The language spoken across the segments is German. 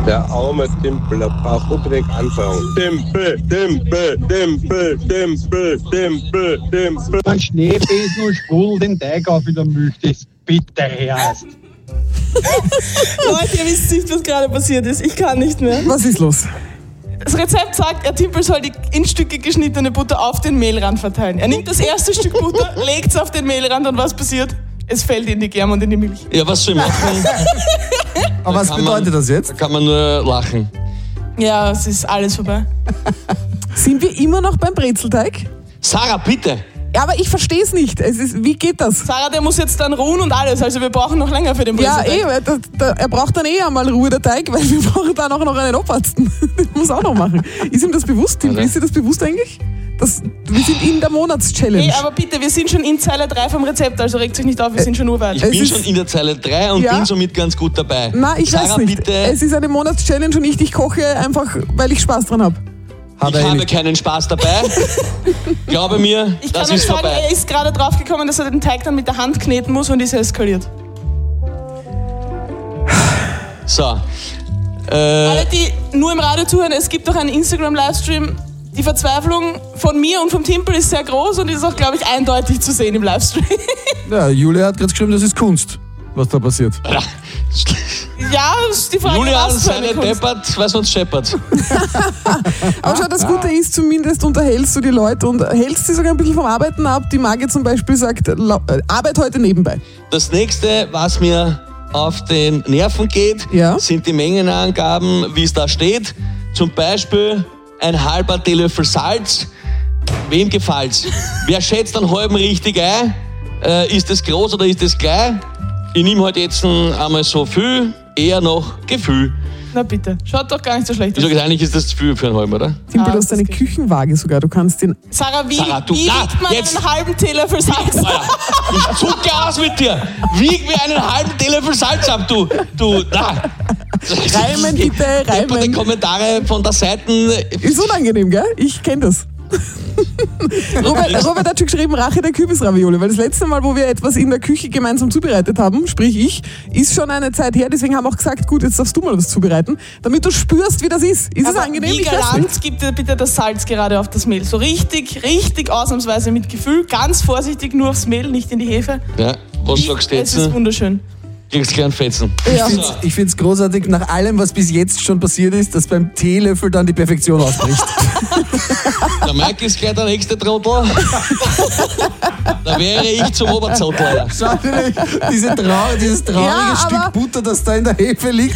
Der arme Timpel, der braucht unbedingt Anfang. Timpel. Ein Schneebesen und sprudel den Teig auf in der Milch, das bitter herrst. Leute, ihr wisst nicht, was gerade passiert ist. Ich kann nicht mehr. Was ist los? Das Rezept sagt, der Timpel soll die in Stücke geschnittene Butter auf den Mehlrand verteilen. Er nimmt das erste Stück Butter, legt es auf den Mehlrand und was passiert? Es fällt in die Germe und in die Milch. Ja, was soll ich machen? Aber was bedeutet das jetzt? Da kann man nur lachen. Ja, es ist alles vorbei. Sind wir immer noch beim Brezelteig? Sarah, bitte. Ja, aber ich verstehe es nicht. Wie geht das? Sarah, der muss jetzt dann ruhen und alles. Also wir brauchen noch länger für den Ja, Brezelteig. er braucht dann einmal Ruhe, der Teig, weil wir brauchen dann auch noch einen Obarzten. Den muss auch noch machen. Ist ihm das bewusst, Tim? Ist dir das bewusst eigentlich? Wir sind in der Monatschallenge. Hey, aber bitte, wir sind schon in Zeile 3 vom Rezept, also regt euch nicht auf, wir sind schon urweit. Ich bin schon in der Zeile 3 und bin somit ganz gut dabei. Nein, ich Sarah, weiß nicht. Bitte. Es ist eine Monatschallenge und ich koche einfach, weil ich Spaß dran habe. Ich habe keinen Spaß dabei. Glaube mir, Ich das kann euch ist sagen, vorbei. er ist gerade drauf gekommen, dass er den Teig dann mit der Hand kneten muss und ist eskaliert. So. Alle, die nur im Radio zuhören, es gibt auch einen Instagram-Livestream. Die Verzweiflung von mir und vom Timpel ist sehr groß und ist auch, glaube ich, eindeutig zu sehen im Livestream. Ja, Julia hat gerade geschrieben, das ist Kunst, was da passiert. Ja, das ist die Frage, Julian, was für eine seine Kunst. Deppert, weil sonst scheppert. Aber schau, das Gute ist, zumindest unterhältst du die Leute und hältst sie sogar ein bisschen vom Arbeiten ab. Die Margit zum Beispiel sagt, Arbeit heute nebenbei. Das nächste, was mir auf den Nerven geht, sind die Mengenangaben, wie es da steht. Zum Beispiel ein halber Teelöffel Salz. Wem gefällt's? Wer schätzt einen halben richtig ein? Ist das groß oder ist das klein? Ich nehme halt jetzt einmal so viel, eher noch Gefühl. Na bitte, schaut doch gar nicht so schlecht Ich aus. sage, eigentlich ist das zu viel für einen halben, oder? Timpel, du hast eine Küchenwaage sogar. Du kannst den. Sarah, wie du- wiegt man jetzt- einen halben Teelöffel Salz? Ich zucke aus mit dir. Wieg mir einen halben Teelöffel Salz ab, du. Na. Reimen bitte, reimen. Die Kommentare von der Seite. Ist unangenehm, gell? Ich kenne das. Robert hat schon geschrieben, Rache der Kürbisravioli, weil das letzte Mal, wo wir etwas in der Küche gemeinsam zubereitet haben, sprich ich, ist schon eine Zeit her, deswegen haben wir auch gesagt, gut, jetzt darfst du mal was zubereiten, damit du spürst, wie das ist. Ist es angenehm? Wie Ich weiß galant nicht. gibt ihr bitte das Salz gerade auf das Mehl? So richtig ausnahmsweise mit Gefühl, ganz vorsichtig nur aufs Mehl, nicht in die Hefe. Ja, was sagst du Es jetzt? ist wunderschön. Kriegst gleich einen Fetzen. Ich finde es großartig, nach allem, was bis jetzt schon passiert ist, dass beim Teelöffel dann die Perfektion ausbricht. Der Mike ist gleich der nächste Trottel. Da wäre ich zum Oberzottel. Schau dir dieses traurige Stück Butter, das da in der Hefe liegt.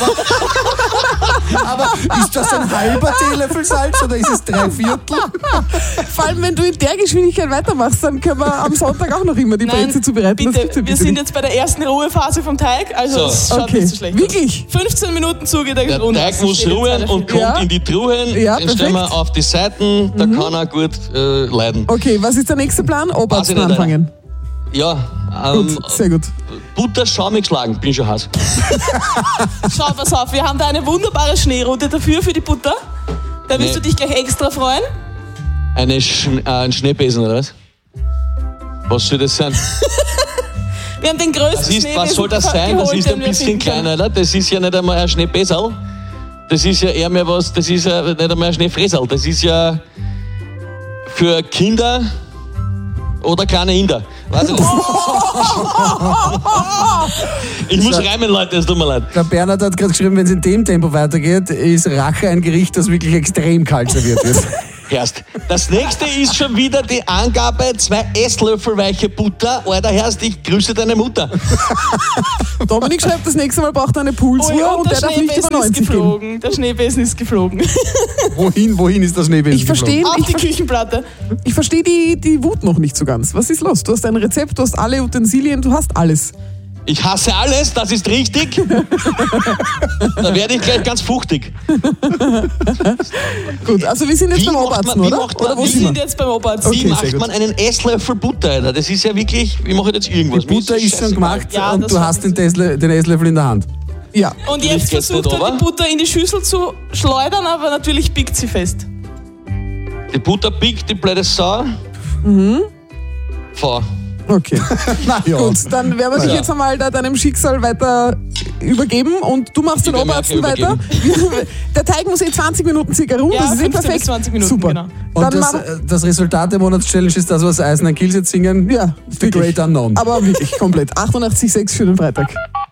Aber ist das ein halber Teelöffel Salz oder ist es 3/4? Vor allem, wenn du in der Geschwindigkeit weitermachst, dann können wir am Sonntag auch noch immer die Breze zubereiten. Das Bitte, gibt's ja wir bitte sind nicht. jetzt bei der ersten Ruhephase vom Teig, also es schaut nicht so schlecht Wirklich? aus. 15 Minuten zugeht der Der Teig muss ruhen und kommt in die Truhen. Ja, Den stellen wir perfekt. auf die Seiten, da kann er gut leiden. Okay, was ist der nächste Plan? Weiß ich Obersten nicht, anfangen. Ja, Gut, sehr gut. Butter schaumig geschlagen, bin schon heiß. Schau, pass auf, wir haben da eine wunderbare Schneeroute dafür für die Butter. Da wirst Nee. du dich gleich extra freuen. Ein Schneebesen, oder was? Was soll das sein? Wir haben den größten Was soll das sein? Das ist ein bisschen kleiner, oder? Das ist ja nicht einmal ein Schneebesel. Das ist ja eher mehr was, das ist ja nicht einmal ein Schneefräsel. Das ist ja für Kinder oder kleine Inder. Weiß ich nicht. Ich muss reimen, Leute, es tut mir leid. Der Bernhard hat gerade geschrieben, wenn es in dem Tempo weitergeht, ist Rache ein Gericht, das wirklich extrem kalt serviert wird. Herrst. Das nächste ist schon wieder die Angabe, 2 Esslöffel weiche Butter. Alter Herrst, ich grüße deine Mutter. Dominik schreibt, das nächste Mal braucht er eine Pulsuhr und der darf nicht über 90 gehen. geflogen. Der Schneebesen ist geflogen. Wohin ist der Schneebesen Ich verstehe auf die Küchenplatte. Ich verstehe die Wut noch nicht so ganz. Was ist los? Du hast ein Rezept, du hast alle Utensilien, du hast alles. Ich hasse alles, das ist richtig. Da werde ich gleich ganz fuchtig. Gut, also wir sind jetzt beim Oberarzt, oder? Oder wo Wir sind sind wir? jetzt beim Oberarzt. Wie macht man einen Esslöffel Butter, Alter? Das ist ja wirklich, wie mache ich jetzt irgendwas? Die Butter ist schon gemacht Ja, und das du war hast den Esslöffel in der Hand. Ja. Und jetzt versucht er, die Butter in die Schüssel zu schleudern, aber natürlich biegt sie fest. Die Butter biegt, die blöde Sau. Vor. Okay. Na ja. Gut, dann werden wir dich Ja. jetzt einmal da deinem Schicksal weiter übergeben und du machst den Oberarzt weiter. Der Teig muss 20 Minuten circa rum, das ist 15 perfekt. bis 20 Minuten, super. Genau. Und das Resultat der Monatschallenge ist das, was Eisen Kills jetzt singen. Ja, The Great Unknown. Aber wirklich komplett. 88,6 für den Freitag.